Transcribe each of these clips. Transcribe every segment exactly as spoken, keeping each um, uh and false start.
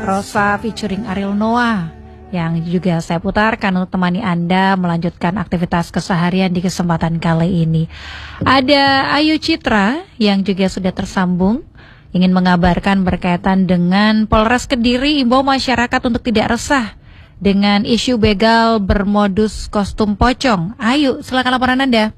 Rosa featuring Ariel Noah yang juga saya putarkan untuk temani Anda melanjutkan aktivitas keseharian di kesempatan kali ini. Ada Ayu Citra yang juga sudah tersambung, ingin mengabarkan berkaitan dengan Polres Kediri imbau masyarakat untuk tidak resah dengan isu begal bermodus kostum pocong. Ayu, silakan laporan Anda.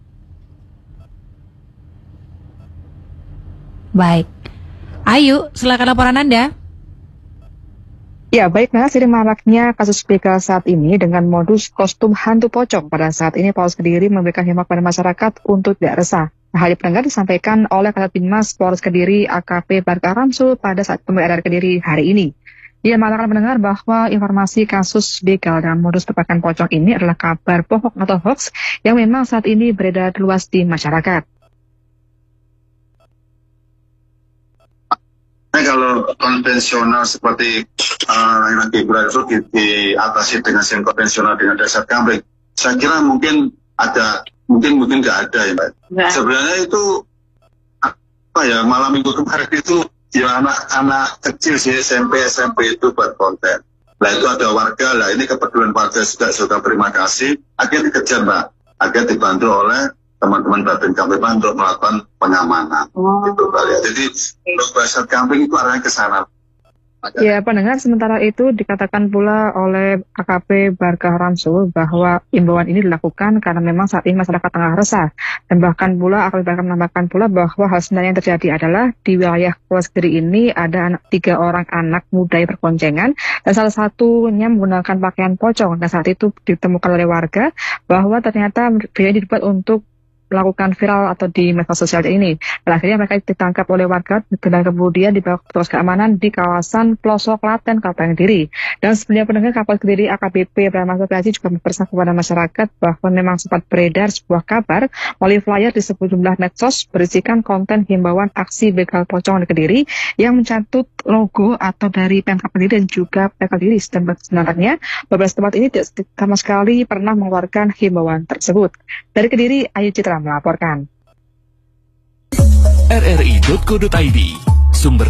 Baik, Ayu, silakan laporan Anda. Ya, baik, nah, seiring maraknya kasus begal saat ini dengan modus kostum hantu pocong, pada saat ini Polres Kediri memberikan himbauan kepada masyarakat untuk tidak resah. Hal yang pendengar disampaikan oleh Kasat Binmas Polres Kediri A K P Barka Ramsul pada saat pemeriksaan Kediri hari ini. Ia mengatakan mendengar bahwa informasi kasus begal dengan modus tebakan pocong ini adalah kabar bohong atau hoax yang memang saat ini beredar luas di masyarakat. Nah, kalau konvensional seperti uh, yang itu di, diatasi dengan yang konvensional dengan dasar gambling, saya kira mungkin ada, mungkin mungkin nggak ada ya, Mbak. Nah. Sebenarnya itu apa ya, malam minggu kemarin itu ya anak-anak kecil sih S M P S M P itu buat konten. Nah itu ada warga lah, ini kepedulian warga juga sudah terima kasih. Akhirnya dikejar, Mbak, akhirnya dibantu oleh teman-teman Babin Kamtipmas untuk melakukan pengamanan. Oh. Gitu, Mbak. Ya. Jadi untuk dasar camping itu arahnya ke sana. Ya, pendengar, sementara itu dikatakan pula oleh A K P Barka Ramsul bahwa imbauan ini dilakukan karena memang saat ini masyarakat tengah resah. Dan bahkan pula A K P Barka menambahkan pula bahwa hal sebenarnya yang terjadi adalah di wilayah Polres Kediri ini ada anak, tiga orang anak muda yang berkoncengan dan salah satunya menggunakan pakaian pocong. Dan saat itu ditemukan oleh warga bahwa ternyata video dibuat untuk melakukan viral atau di media sosial ini. Dan akhirnya mereka ditangkap oleh warga dan kemudian dibawa ke petugas keamanan di kawasan pelosok Klaten, Kabupaten Kediri. Dan sebenarnya pendengar Kapolres Kediri A K B P Brahma Supriyadi juga berpesan kepada masyarakat bahwa memang sempat beredar sebuah kabar melalui flyer di sejumlah medsos berisikan konten himbauan aksi begal pocong di Kediri yang mencatut logo atau dari Pemkab Kediri dan juga Pemkab Kediri. Dan sebenarnya beberapa tempat ini tidak sama sekali pernah mengeluarkan himbauan tersebut. Dari Kediri, Ayu Citra melaporkan. R R I titik co titik I D, sumber